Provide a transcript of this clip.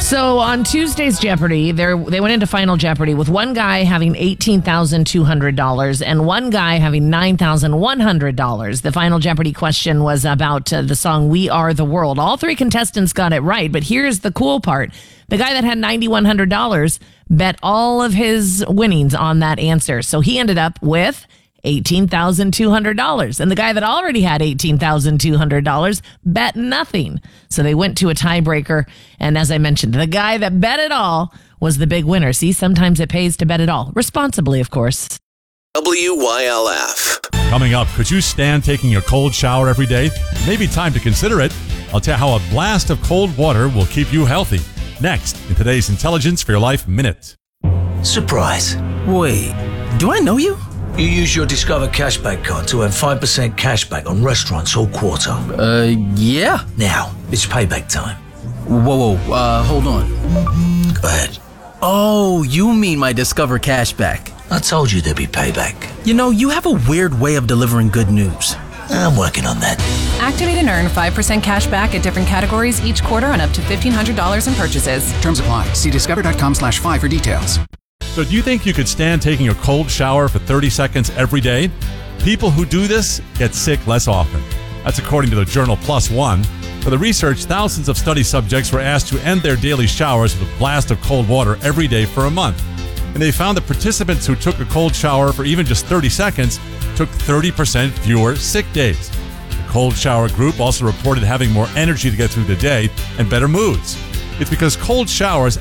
So on Tuesday's Jeopardy, they went into Final Jeopardy with one guy having $18,200 and one guy having $9,100. The Final Jeopardy question was about the song We Are the World. All three contestants got it right, but here's the cool part. The guy that had $9,100 bet all of his winnings on that answer. So he ended up with $18,200. And the guy that already had $18,200 bet nothing. So they went to a tiebreaker. And as I mentioned, the guy that bet it all was the big winner. See, sometimes it pays to bet it all. Responsibly, of course. WYLF. Coming up, could you stand taking a cold shower every day? Maybe time to consider it. I'll tell you how a blast of cold water will keep you healthy. Next, in today's Intelligence for Your Life Minute. Surprise. Wait, do I know you? You use your Discover Cashback card to earn 5% cashback on restaurants all quarter. Yeah. Now, it's payback time. Whoa, hold on. Go ahead. Oh, you mean my Discover Cashback. I told you there'd be payback. You know, you have a weird way of delivering good news. I'm working on that. Activate and earn 5% cash back at different categories each quarter on up to $1,500 in purchases. Terms apply. See discover.com/5 for details. So do you think you could stand taking a cold shower for 30 seconds every day? People who do this get sick less often. That's according to the journal PLOS ONE. For the research, thousands of study subjects were asked to end their daily showers with a blast of cold water every day for a month. And they found that participants who took a cold shower for even just 30 seconds took 30% fewer sick days. The cold shower group also reported having more energy to get through the day and better moods. It's because cold showers